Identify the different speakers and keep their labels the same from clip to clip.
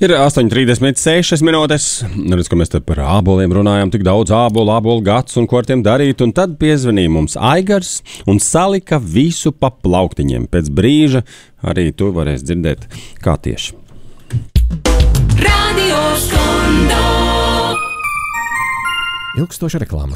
Speaker 1: Ir 8:36 minūtes. Redz, ka mēs te par āboliem runājam, tik daudz ābolu gads un ko ar tiem darīt. Un tad piezvanīja mums Aigars un salika visu pa plauktiņiem. Pēc brīža arī tu varēsi dzirdēt, kā tieši.
Speaker 2: Radio Skondo.
Speaker 3: Ilgstoša reklāma.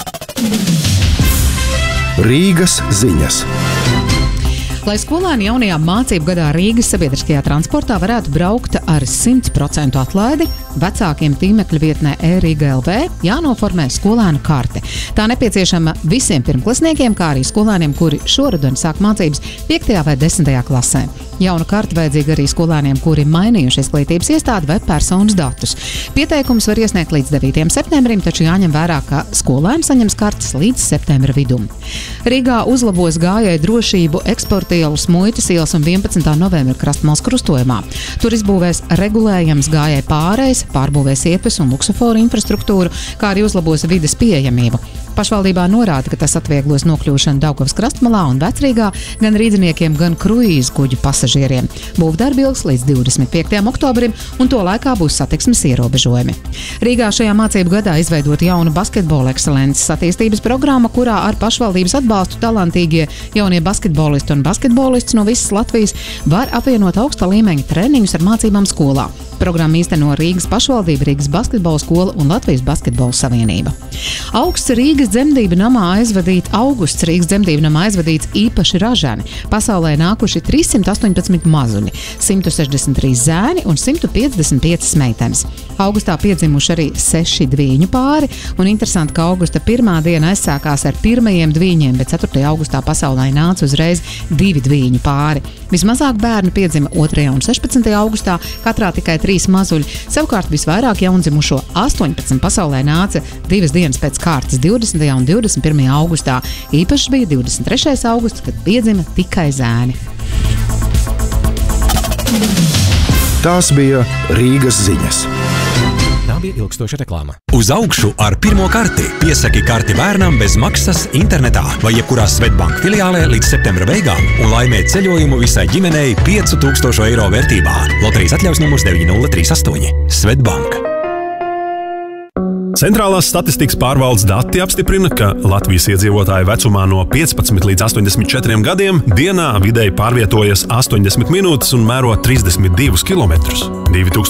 Speaker 4: Rīgas ziņas.
Speaker 5: Lai skolēni jaunajā mācību gadā Rīgas sabiedriskajā transportā varētu braukt ar 100% atlaidi, vecākiem tīmekļa vietnē e-Rīga LV jānoformē skolēnu karte. Tā nepieciešama visiem pirmklasniekiem, kā arī skolēniem, kuri šoruden sāk mācības 5. vai 10. klasē. Jauna karte vajadzīga arī skolēniem, kuri mainījuši izglītības iestādi vai personas datus. Pieteikums var iesniegt līdz 9. septembrim, taču jāņem vērā, ka skolēni saņems kartes līdz septembra vidum. Rīgā uzlabos gājēju drošību Eksporta ielas, Muitas ielas un 11. novembra Krastmalas krustojumā. Tur izbūvēs regulējams gājēju pārējs, pārbūvēs ietves un luksuforu infrastruktūru, kā arī uzlabos vides pieejamību. Pašvaldībā norāda, ka tas atvieglos nokļūšanu Daugavas Krastmalā un Vecrīgā gan rīdziniekiem, gan kruīzu kuģu pasažieriem. Būvdarbi ilgs līdz 25. oktobrim, un to laikā būs satiksmes ierobežojumi. Rīgā šajā mācību gadā izveidot jaunu basketbola ekscelences attīstības programmu, kurā ar pašvaldības atbalstu talantīgie jaunie basketbolisti un basketbolists no visas Latvijas var apvienot augsta līmeņa treniņus ar mācībām skolā. Programmu īsteno Rīgas pašvaldība, Rīgas basketbola skola un Latvijas basketbola savienība. Augusts Rīgas dzemdību namā aizvadīts īpaši ražani. Pasaulē nākuši 318 mazuļi, 163 zēni un 155 meitenes. Augustā piedzimuši arī 6 dvīņu pāri, un interesanti, ka augusta pirmā diena aizsākās ar pirmajiem dvīņiem, bet 4. augustā pasaulē nāca uzreiz 2 dvīņu pāri. Vismazāk bērnu piedzima 2. un 16. augustā, katrā tikai 3 mazuļi. Savukārt visvairāk jaundzimušo 18 pasaulē nāca 2 dienas pēc kārtas 20. un 21. augustā. Īpaši bija 23. augusts, kad piedzima tikai zēni.
Speaker 4: Tās bija Rīgas ziņas.
Speaker 3: Tā bija ilgstoša reklāma.
Speaker 6: Uz augšu ar pirmo karti. Piesaki karti bērnam bez maksas internetā vai jebkurā Svetbank filiālē līdz septembra beigām un laimē ceļojumu visai ģimenei 5000 eiro vērtībā. Loterijas atļaus numurs 9038. Svetbank.
Speaker 7: Centrālās statistikas pārvaldes dati apstiprina, ka Latvijas iedzīvotāji vecumā no 15 līdz 84 gadiem dienā vidēji pārvietojas 80 minūtes un mēro 32 kilometrus.